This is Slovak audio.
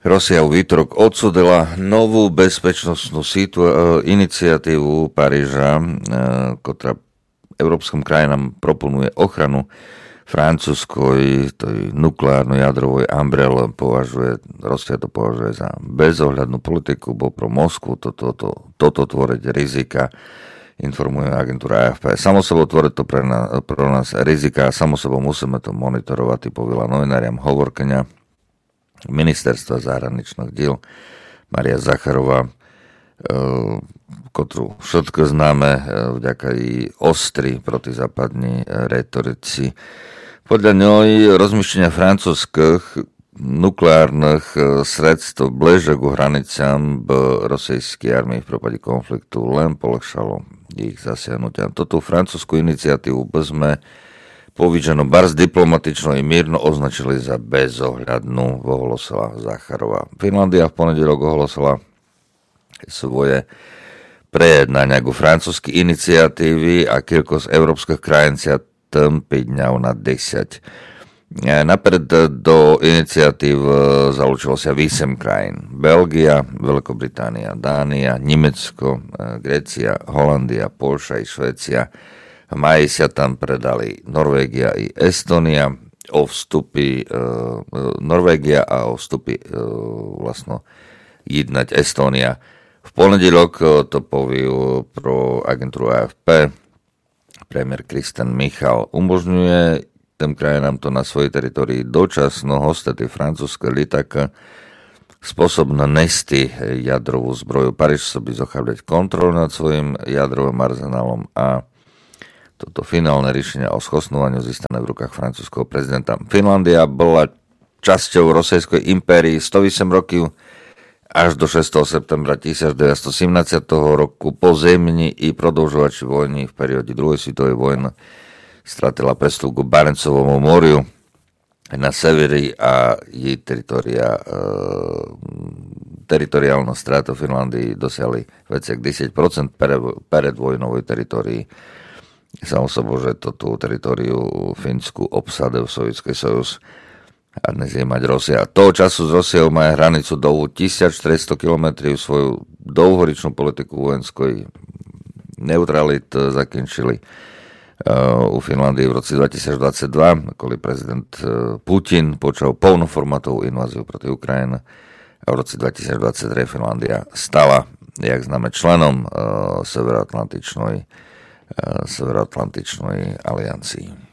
Rusia v útorok odsúdila novú bezpečnostnú iniciatívu Paríža, ktorá európskym krajinám proponuje ochranu francúzskoj nukleárnej jadrovej umbrelle. Rusia to považuje za bezohľadnú politiku, bo pro Moskvu toto tvoriť rizika, informuje agentúra AFP. Samo sebou tvorí to pre nás rizika a samo sebou musíme to monitorovať, typovila novináriam hovorkyňa ministerstva zahraničných diel Maria Zacharová, ktorú všetko známe vďaka jej ostri protizápadní retorici. Podľa ňoj rozmýšľania francúzskych nukleárnych sredstv blíže ku hranicám rosijskej armii v prípade konfliktu len polepšalo ich zasiahnutia. Toto francúzsku iniciatívu by sme povyčeno barz diplomatično i mírno označili za bezohľadnú, ohlasila Zacharová. Finlandia v ponedeľok ohlasila svoje prejednania ku francúzskej iniciatívy a koľko z európskych krajín sa tam 5 dňov na 10. Napred do iniciatív zalúčilo sa 8 krajín. Belgia, Veľkobritánia, Dánia, Nemecko, Grécia, Holandia, Poľska i Švécia. V máji sa tam predali Norvégia i Estonia o vstupy Norvégia a o vstupy vlastne jednať Estónia. V ponedeľok to povie pro agentúru AFP premiér Kristen Michal umožňuje tým krajinám to na svojej teritorii dočasno hostať francúzske lietadla spôsobno nesti jadrovú zbroju. Paríž sa by zochávať kontrolu nad svojim jadrovým arzenálom a toto finálne riešenie o schosňovaniu získané v rukách francúzského prezidenta. Finlandia bola časťou Rosijskej impérii 108 rokov až do 6. septembra 1917 roku po zemni i prodĺžovači vojny v perióde druhej svetovej vojny stratila prístup k Barencovomu moriu na severi a jej teritoriálna strata Finlandii dosiahli viac jak 10% pred vojnovej teritorii. Samo sebou, že toto teritoriu Fínsku obsadil Sovietský sojuz a dnes je mať Rusia. Toho času s Rusiou má hranicu dlhú 1400 km, svoju dlhoročnú politiku vojenskej neutralit zakončili u Finlandii v roce 2022, kvôli prezident Putin počal plnoformátovú inváziu proti Ukrajine a v roce 2023 Finlandia stala, jak známe, členom Severoatlantičnej aliancii.